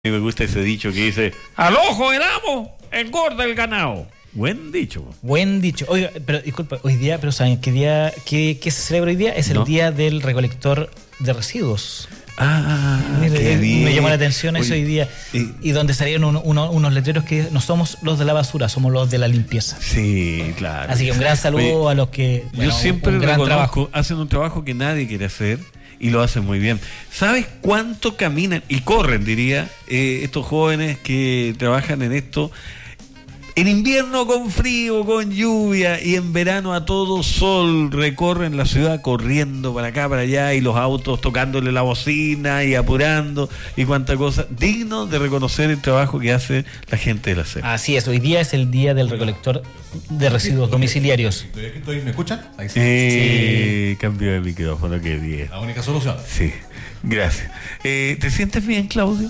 Me gusta ese dicho que dice: al ojo del amo engorda el ganado. Buen dicho. Buen dicho. Oiga, pero disculpa, hoy día, pero ¿saben qué día, qué se celebra hoy día? Es el día del recolector de residuos. Qué bien. Me llamó la atención eso hoy día. Y donde salieron unos letreros que no somos los de la basura, somos los de la limpieza. Sí, claro. Así que un gran saludo a los que... Yo siempre reconozco, hacen un trabajo que nadie quiere hacer y lo hacen muy bien. ¿Sabes cuánto caminan y corren, diría, estos jóvenes que trabajan en esto? En invierno con frío, con lluvia, y en verano a todo sol recorren la ciudad corriendo para acá, para allá, y los autos tocándole la bocina y apurando y cuánta cosa. Digno de reconocer el trabajo que hace la gente de la SEP. Así es, hoy día es el día del recolector de residuos domiciliarios. ¿Me escuchan? Ahí sí. Cambio de micrófono, qué bien. La única solución. Sí, gracias. ¿Te sientes bien, Claudio?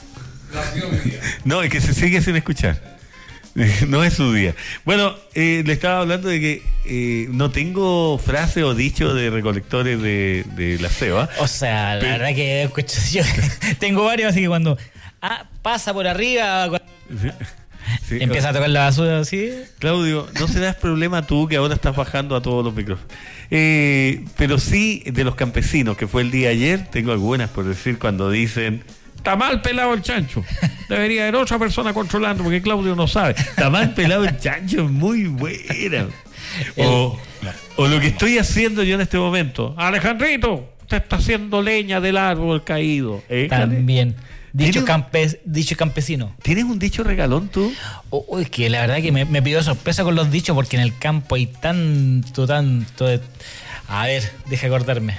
No, es que se sigue sin escuchar. No es su día. Bueno, le estaba hablando de que no tengo frase o dicho de recolectores de la CEBA. O sea, la verdad que yo tengo varios, así que cuando pasa por arriba, sí, empieza a tocar la basura así. Claudio, no serás problema tú que ahora estás bajando a todos los micrófonos. Pero sí, de los campesinos, que fue el día ayer, tengo algunas por decir cuando dicen: está mal pelado el chancho. Debería haber otra persona controlando porque Claudio no sabe. Está mal pelado el chancho, es muy buena. O lo que estoy haciendo yo en este momento: Alejandrito, usted está haciendo leña del árbol caído. También. Dicho campesino. ¿Tienes un dicho regalón tú? Es que la verdad que me pidió sorpresa con los dichos porque en el campo hay tanto. A ver, deja acordarme.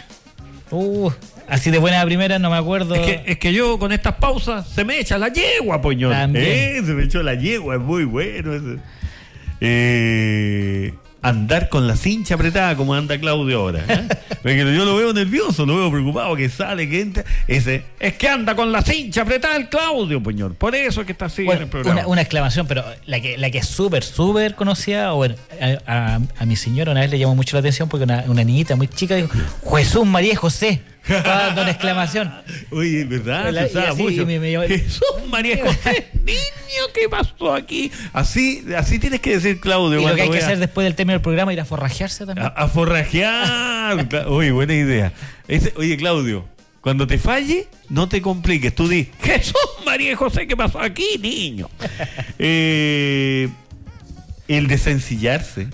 Así de buena primera no me acuerdo. Es que yo con estas pausas se me echa la yegua, poñón. Se me echó la yegua, es muy bueno eso. Andar con la cincha apretada como anda Claudio ahora. Porque yo lo veo nervioso, lo veo preocupado, que sale, que entra. Es que anda con la cincha apretada el Claudio, poñón. Por eso es que está así en el programa. Una exclamación, pero la que es súper conocida. Bueno, a mi señora una vez le llamó mucho la atención porque una niñita muy chica dijo: Jesús, María y José. Dando una exclamación. Oye, ¿verdad? Se usaba mucho. Jesús, María José, niño, ¿qué pasó aquí? Así tienes que decir, Claudio. Y lo que hay que hacer después del término del programa, ir a forrajearse también. A forrajear. Oye, buena idea. Oye, Claudio, cuando te falle, no te compliques. Tú di: Jesús, María José, ¿qué pasó aquí, niño? El desencillarse.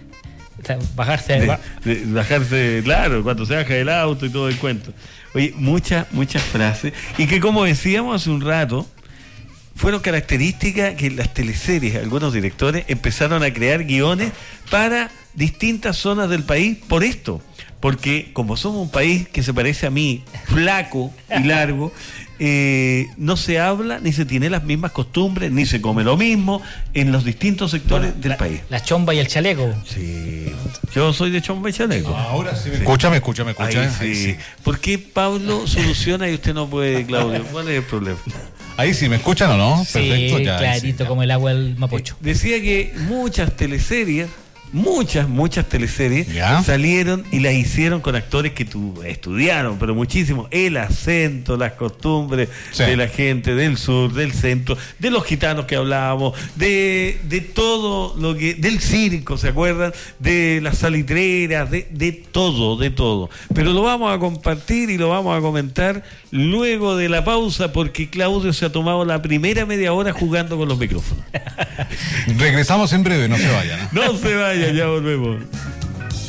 Bajarse, claro, cuando se baja del auto y todo el cuento. Oye, muchas frases. Y que, como decíamos hace un rato, fueron características que las teleseries, algunos directores empezaron a crear guiones para distintas zonas del país por esto. Porque como somos un país que se parece a mí, flaco y largo, no se habla, ni se tiene las mismas costumbres, ni se come lo mismo en los distintos sectores del país. La chomba y el chaleco. Sí, yo soy de chomba y chaleco. Ahora sí me escucha. Ahí sí. ¿Por qué Pablo soluciona y usted no puede, Claudio? ¿Cuál es el problema? Ahí sí, ¿me escuchan o no? Sí, perfecto, ya. clarito, sí, como el agua del Mapocho. Decía que muchas teleseries ¿ya? salieron y las hicieron con actores que estudiaron, pero muchísimo. El acento, las costumbres de la gente del sur, del centro, de los gitanos que hablábamos, de todo lo que, del circo, ¿se acuerdan? De las salitreras, de todo. Pero lo vamos a compartir y lo vamos a comentar luego de la pausa, porque Claudio se ha tomado la primera media hora jugando con los micrófonos. Regresamos en breve, no se vayan. No se vayan, ya volvemos.